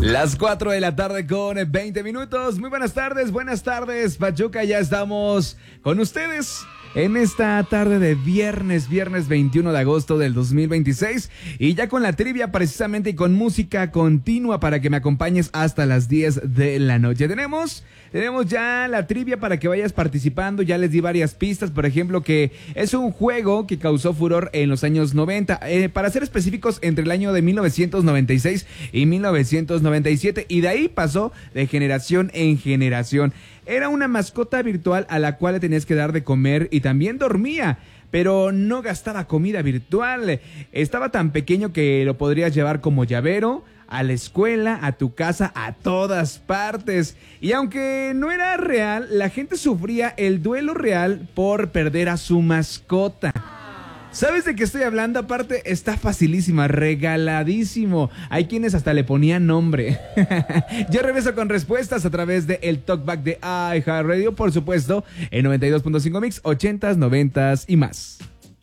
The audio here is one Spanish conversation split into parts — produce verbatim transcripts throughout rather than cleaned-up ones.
Las cuatro de la tarde con veinte minutos. Muy buenas tardes, buenas tardes, Pachuca. Ya estamos con ustedes en esta tarde de viernes, viernes veintiuno de agosto del dos mil veintiséis. Y ya con la trivia precisamente y con música continua para que me acompañes hasta las diez de la noche. Tenemos, tenemos ya la trivia para que vayas participando. Ya les di varias pistas, por ejemplo, que es un juego que causó furor en los años noventa. Eh, para ser específicos, entre el año de mil novecientos noventa y seis y mil novecientos noventa y siete. Y de ahí pasó de generación en generación. Era una mascota virtual a la cual le tenías que dar de comer y también dormía, pero no gastaba comida virtual. Estaba tan pequeño que lo podrías llevar como llavero a la escuela, a tu casa, a todas partes. Y aunque no era real, la gente sufría el duelo real por perder a su mascota. ¿Sabes de qué estoy hablando? Aparte, está facilísima, regaladísimo. Hay quienes hasta le ponían nombre. Yo regreso con respuestas a través de el Talkback de iHeartRadio, por supuesto, en noventa y dos punto cinco Mix, ochentas, noventas y más.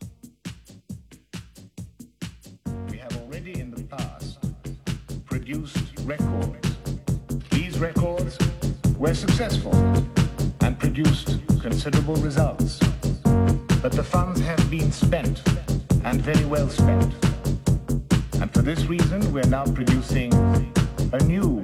We have already in the past produced records. These records were successful and produced considerable results. But the funds have been spent, and very well spent. And for this reason, we're now producing a new